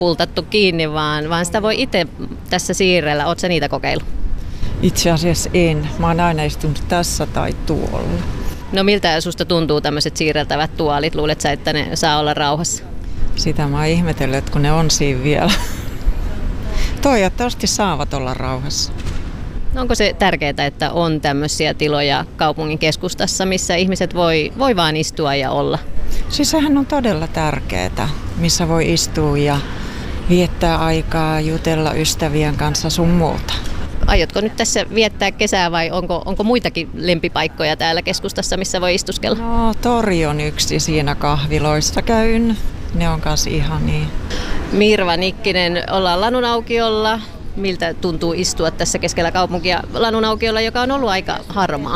pultattu kiinni, vaan sitä voi itse tässä siirrellä. Oletko sä niitä kokeillut? Itse asiassa en. Mä oon aina istunut tässä tai tuolla. No miltä susta tuntuu tämmöiset siirreltävät tuolit? Luulet sä, että ne saa olla rauhassa? Sitä mä oon ihmetellyt, kun ne on siinä vielä. Toivottavasti saavat olla rauhassa. Onko se tärkeää, että on tämmöisiä tiloja kaupungin keskustassa, missä ihmiset voi vaan istua ja olla? Siis sehän on todella tärkeää, missä voi istua ja viettää aikaa, jutella ystävien kanssa sun muuta. Aiotko nyt tässä viettää kesää vai onko muitakin lempipaikkoja täällä keskustassa, missä voi istuskella? No, tori on yksi, siinä kahviloissa käyn. Ne on kanssa ihania. Mirva Nikkinen, ollaan Lanunaukiolla. Miltä tuntuu istua tässä keskellä kaupunkia Lanunaukiolla, joka on ollut aika harmaa?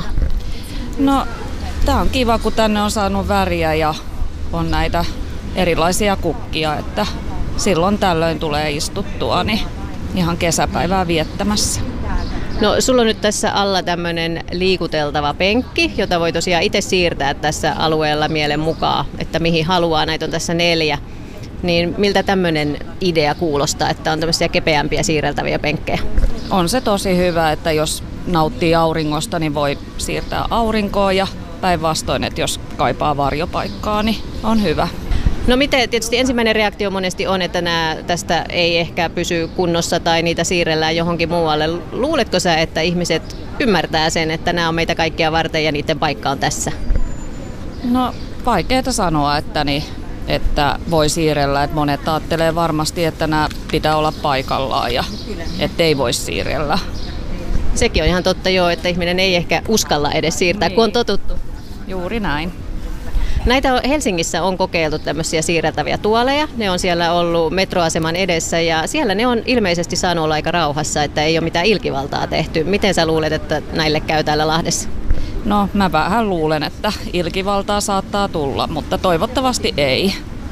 No, tää on kiva, kun tänne on saanut väriä ja on näitä erilaisia kukkia, että silloin tällöin tulee istuttua niin ihan kesäpäivää viettämässä. No, sulla on nyt tässä alla tämmöinen liikuteltava penkki, jota voi tosiaan itse siirtää tässä alueella mielen mukaan, että mihin haluaa. Näitä on tässä 4. Niin miltä tämmöinen idea kuulostaa, että on tämmöisiä kepeämpiä siirreltäviä penkkejä? On se tosi hyvä, että jos nauttii auringosta, niin voi siirtää aurinkoon ja päinvastoin, että jos kaipaa varjopaikkaa, niin on hyvä. No miten, tietysti ensimmäinen reaktio monesti on, että nämä tästä ei ehkä pysy kunnossa tai niitä siirrellään johonkin muualle. Luuletko sä, että ihmiset ymmärtää sen, että nämä on meitä kaikkia varten ja niiden paikka on tässä? No vaikeaa sanoa, että voi siirrellä. Että monet ajattelee varmasti, että nämä pitää olla paikallaan ja ettei voi siirrellä. Sekin on ihan totta joo, että ihminen ei ehkä uskalla edes siirtää, kun on totuttu. Juuri näin. Näitä Helsingissä on kokeiltu tämmöisiä siirreltäviä tuoleja. Ne on siellä ollut metroaseman edessä ja siellä ne on ilmeisesti saanut olla aika rauhassa, että ei ole mitään ilkivaltaa tehty. Miten sä luulet, että näille käy täällä Lahdessa? No mä vähän luulen, että ilkivaltaa saattaa tulla, mutta toivottavasti ei.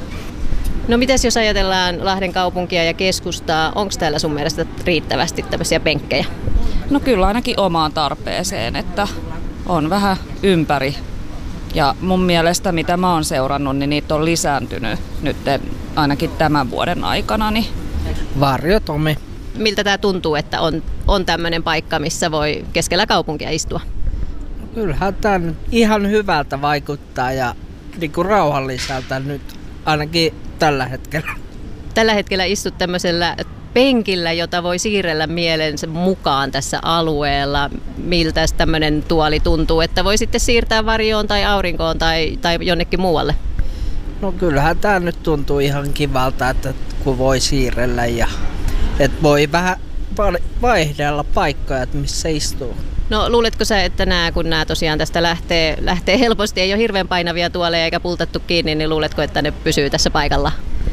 No mites jos ajatellaan Lahden kaupunkia ja keskustaa, onko täällä sun mielestä riittävästi tämmöisiä penkkejä? No kyllä ainakin omaan tarpeeseen, että on vähän ympäri. Ja mun mielestä, mitä mä oon seurannut, niin niitä on lisääntynyt nyt ainakin tämän vuoden aikana. Niin. Varjo Tomi. Miltä tää tuntuu, että on tämmöinen paikka, missä voi keskellä kaupunkia istua? Kyllähän tämä nyt ihan hyvältä vaikuttaa ja niin kuin rauhalliselta nyt ainakin tällä hetkellä. Tällä hetkellä istut tämmöisellä penkillä, jota voi siirrellä mielensä mukaan tässä alueella. Miltä tämmöinen tuoli tuntuu, että voi sitten siirtää varjoon tai aurinkoon tai jonnekin muualle? No kyllähän tämä nyt tuntuu ihan kivalta, että kun voi siirrellä ja että voi vähän vaihdella paikkoja, että missä istuu. No luuletko sä, että kun nämä tosiaan tästä lähtee helposti, ei ole hirveän painavia tuoleja eikä pultattu kiinni, niin luuletko, että ne pysyy tässä paikalla?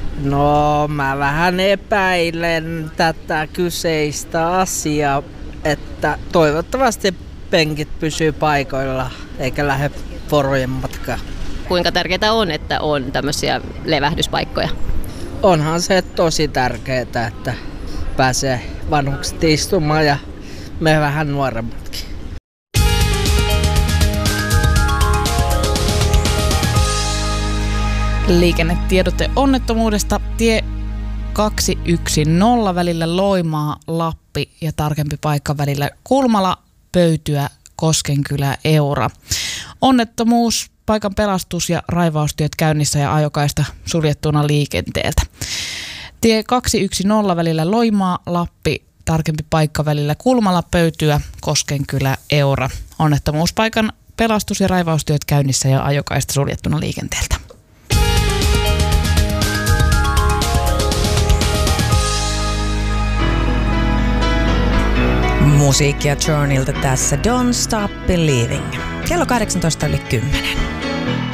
No mä vähän epäilen tätä kyseistä asiaa, että toivottavasti penkit pysyy paikoilla eikä lähde porojen matkaan. Kuinka tärkeää on, että on tämmöisiä levähdyspaikkoja? Onhan se tosi tärkeää, että pääsee vanhukset istumaan ja me vähän nuoremmatkin. Liikennetiedote onnettomuudesta. Tie 210 välillä Loimaa, Lappi ja tarkempi paikka välillä Kulmala, Pöytyä, Koskenkylä, Eura. Onnettomuus, paikan pelastus- ja raivaustyöt käynnissä ja ajokaista suljettuna liikenteeltä. Tie 210 välillä Loimaa, Lappi, tarkempi paikka välillä Kulmala, Pöytyä, Koskenkylä, Eura. Onnettomuuspaikan pelastus- ja raivaustyöt käynnissä ja ajokaista suljettuna liikenteeltä. Musiikkia Journalta tässä Don't Stop Believing. Kello 18:10.